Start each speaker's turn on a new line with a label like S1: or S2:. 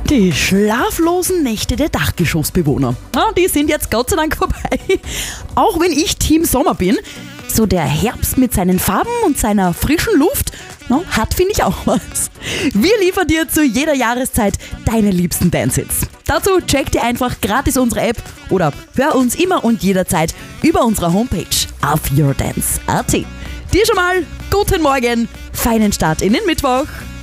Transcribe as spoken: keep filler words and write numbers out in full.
S1: Die schlaflosen Nächte der Dachgeschossbewohner. Ja, die sind jetzt Gott sei Dank vorbei. Auch wenn ich Team Sommer bin, so der Herbst mit seinen Farben und seiner frischen Luft, ja, hat, finde ich, auch was. Wir liefern dir zu jeder Jahreszeit deine liebsten Dance-Hits. Dazu check dir einfach gratis unsere App oder hör uns immer und jederzeit über unsere Homepage auf yourdance punkt at. Dir schon mal guten Morgen, feinen Start in den Mittwoch.